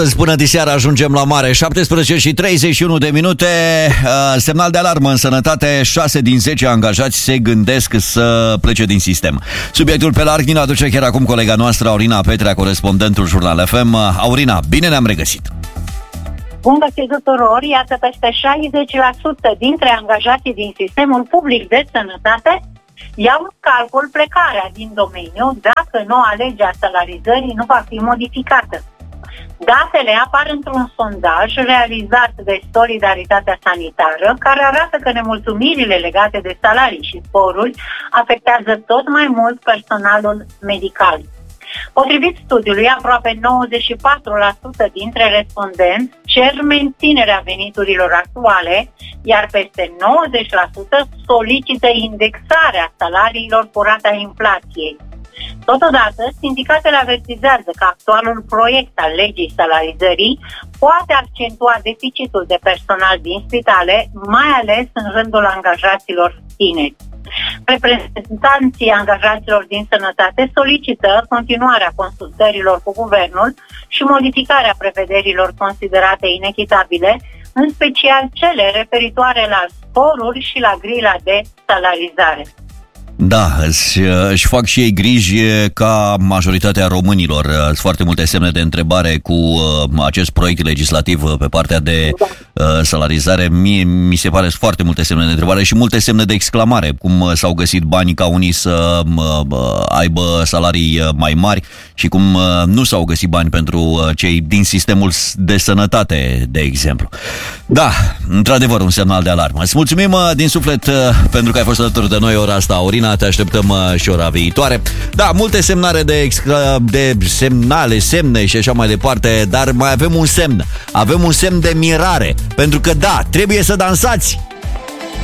Până diseară ajungem la mare. 17:31. Semnal de alarmă în sănătate. 6 din 10 angajați se gândesc să plece din sistem. Subiectul pe larg ne aduce chiar acum colega noastră Aurina Petrea, corespondentul Jurnal FM. Aurina, bine ne-am regăsit! Bun găsit tuturor! Iată, peste 60% dintre angajații din sistemul public de sănătate iau în calcul plecarea din domeniu dacă noua lege a salarizării nu va fi modificată. Datele apar într-un sondaj realizat de Solidaritatea Sanitară, care arată că nemulțumirile legate de salarii și sporuri afectează tot mai mult personalul medical. Potrivit studiului, aproape 94% dintre respondenți cer menținerea veniturilor actuale, iar peste 90% solicită indexarea salariilor cu rata inflației. Totodată, sindicatele avertizează că actualul proiect al legii salarizării poate accentua deficitul de personal din spitale, mai ales în rândul angajaților tineri. Reprezentanții angajaților din sănătate solicită continuarea consultărilor cu guvernul și modificarea prevederilor considerate inechitabile, în special cele referitoare la sporuri și la grila de salarizare. Da, își fac și ei griji ca majoritatea românilor. Sunt foarte multe semne de întrebare cu acest proiect legislativ pe partea de salarizare. Mie mi se pare foarte multe semne de întrebare și multe semne de exclamare. Cum s-au găsit banii ca unii să aibă salarii mai mari și cum nu s-au găsit bani pentru cei din sistemul de sănătate, de exemplu. Da, într-adevăr, un semnal de alarmă. Îți mulțumim din suflet pentru că ai fost alături de noi ora asta, Aurina. Te așteptăm și ora viitoare. Da, multe semnare de semnale, semne și așa mai departe, dar mai avem un semn. Avem un semn de mirare, pentru că da, trebuie să dansați.